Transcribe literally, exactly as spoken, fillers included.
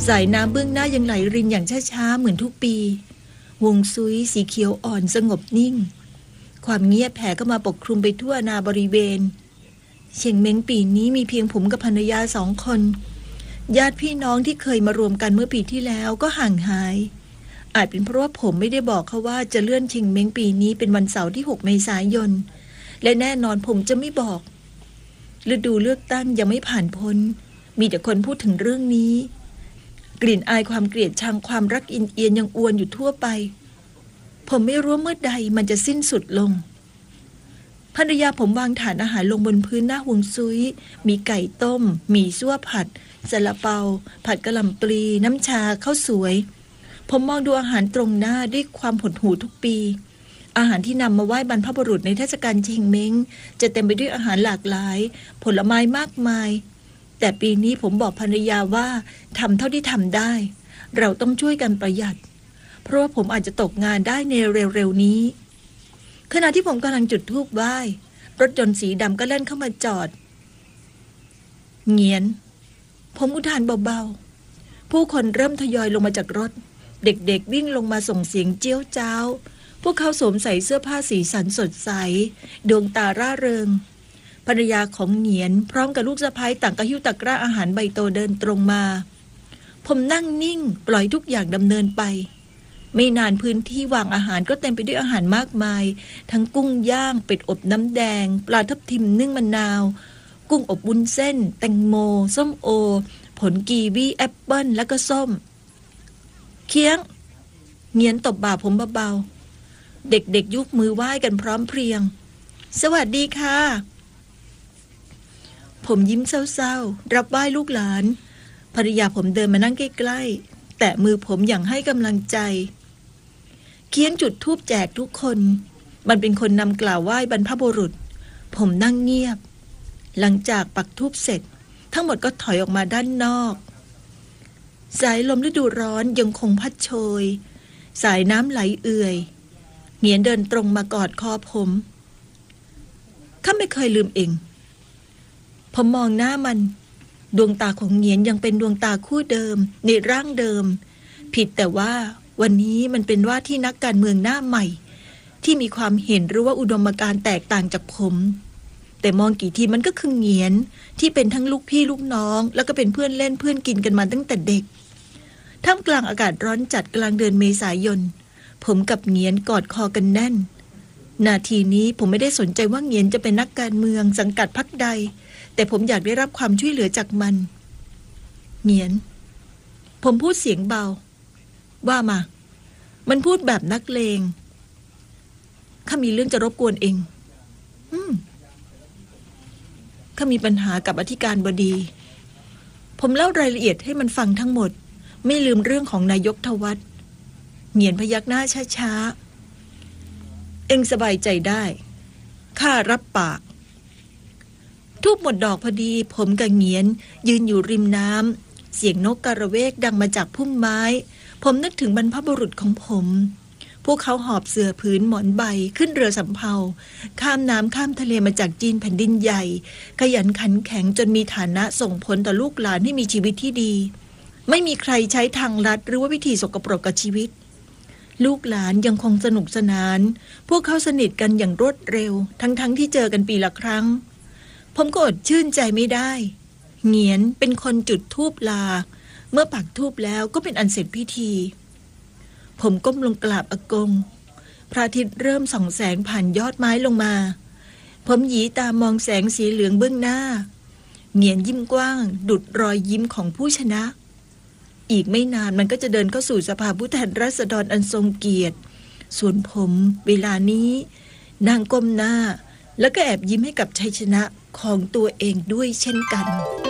สายน้ำเบื้องหน้ายังไหลรินอย่างช้าๆเหมือนทุกปีวงซุยสีเขียวอ่อนสงบนิ่งความเงียบแผ่เข้ามาปกคลุมไปทั่วนาบริเวณเชงเม้งปีนี้มีเพียงผมกับภรรยาสองคนญาติพี่น้องที่เคยมารวมกันเมื่อปีที่แล้วก็ห่างหายอาจเป็นเพราะว่าผมไม่ได้บอกเขาว่าจะเลื่อนเชงเม้งปีนี้เป็นวันเสาร์ที่หกเมษายนและแน่นอนผมจะไม่บอกฤดูเลือกตั้งยังไม่ผ่านพ้นมีแต่คนพูดถึงเรื่องนี้กลิ่นอายความเกลียดชังความรักอินเอียนยังอวนอยู่ทั่วไปผมไม่รู้เมื่อใดมันจะสิ้นสุดลงภรรยาผมวางถาดอาหารลงบนพื้นหน้าห่วงซุยมีไก่ต้มหมี่ซั่วผัดซาลาเปาผัดกะหล่ำปลีน้ำชาข้าวสวยผมมองดูอาหารตรงหน้าด้วยความหดหู่ทุกปีอาหารที่นำมาไหว้บรรพบุรุษในเทศกาลเชงเม้งจะเต็มไปด้วยอาหารหลากหลายผลไม้มากมายแต่ปีนี้ผมบอกภรรยาว่าทำเท่าที่ทำได้เราต้องช่วยกันประหยัดเพราะว่าผมอาจจะตกงานได้ในเร็วๆนี้ขณะที่ผมกำลังจุดธูปไหว้รถยนต์สีดำก็แล่นเข้ามาจอดเงียนผมอุทานเบาๆผู้คนเริ่มทยอยลงมาจากรถเด็กๆวิ่งลงมาส่งเสียงเจี้ยวจ้าวพวกเขาสวมใส่เสื้อผ้าสีสันสดใสดวงตาร่าเริงภรรยาของเงียนพร้อมกับลูกสะใภ้ต่างกระหิ้วตะกร้าอาหารใบโตเดินตรงมาผมนั่งนิ่งปล่อยทุกอย่างดำเนินไปไม่นานพื้นที่วางอาหารก็เต็มไปด้วยอาหารมากมายทั้งกุ้งย่างเป็ดอบน้ำแดงปลาทับทิมนึ่งมะนาวกุ้งอบวุ้นเส้นแตงโมส้มโอผลกีวีแอปเปิ้ลแล้วก็ส้มเคียงเงียนตบบ่าผมเบาๆเด็กๆยกมือไหว้กันพร้อมเพรียงสวัสดีค่ะผมยิ้มเศร้าๆรับไหว้ลูกหลานภรรยาผมเดินมานั่งใกล้ๆแตะมือผมอย่างให้กำลังใจเคียงจุดธูปแจกทุกคนมันเป็นคนนำกล่าวไหว้บรรพบุรุษผมนั่งเงียบหลังจากปักธูปเสร็จทั้งหมดก็ถอยออกมาด้านนอกสายลมฤดูร้อนยังคงพัดโชยสายน้ำไหลเอื่อยเงียนเดินตรงมากอดคอผมข้าไม่เคยลืมเองผมมองหน้ามันดวงตาของเงียนยังเป็นดวงตาคู่เดิมในร่างเดิมผิดแต่ว่าวันนี้มันเป็นว่าที่นักการเมืองหน้าใหม่ที่มีความเห็นหรือว่าอุดมการณ์แตกต่างจากผมแต่มองกี่ทีมันก็คือเงียนที่เป็นทั้งลูกพี่ลูกน้องแล้วก็เป็นเพื่อนเล่นเพื่อนกินกันมาตั้งแต่เด็กท่ามกลางอากาศร้อนจัดกลางเดือนเมษายนผมกับเงียนกอดคอกันแน่นนาทีนี้ผมไม่ได้สนใจว่าเงียนจะเป็นนักการเมืองสังกัดพรรคใดแต่ผมอยากได้รับความช่วยเหลือจากมันเงียนผมพูดเสียงเบาว่ามามันพูดแบบนักเลงข้ามีเรื่องจะรบกวนเองอืมข้ามีปัญหากับอธิการบดีผมเล่ารายละเอียดให้มันฟังทั้งหมดไม่ลืมเรื่องของนายกทวัฒน์เงียนพยักหน้าช้าๆเอ็งสบายใจได้ข้ารับปากทูบหมดดอกพอดีผมกับเงียนยืนอยู่ริมน้ำเสียงนกกระเวกดังมาจากพุ่มไม้ผมนึกถึงบรรพบุรุษของผมพวกเขาหอบเสื่อผืนหมอนใบขึ้นเรือสำเภาข้ามน้ำข้ามทะเลมาจากจีนแผ่นดินใหญ่ขยันขันแข็งจนมีฐานะส่งผลต่อลูกหลานให้มีชีวิตที่ดีไม่มีใครใช้ทางลัดหรือว่าวิธีสกปรกกับชีวิตลูกหลานยังคงสนุกสนานพวกเขาสนิทกันอย่างรวดเร็วทั้งๆ ท, ที่เจอกันปีละครั้งผมก็อดชื่นใจไม่ได้เงียนเป็นคนจุดธูปลาเมื่อปักธูปแล้วก็เป็นอันเสร็จพิธีผมก้มลงกราบอากงพระอาทิตย์เริ่มส่องแสงผ่านยอดไม้ลงมาผมหยีตามองแสงสีเหลืองเบื้องหน้าเงียนยิ้มกว้างดุจรอยยิ้มของผู้ชนะอีกไม่นานมันก็จะเดินเข้าสู่สภาผู้แทนราษฎรอันทรงเกียรติส่วนผมเวลานี้นั่งก้มหน้าแล้วก็แอบยิ้มให้กับชัยชนะของตัวเองด้วยเช่นกัน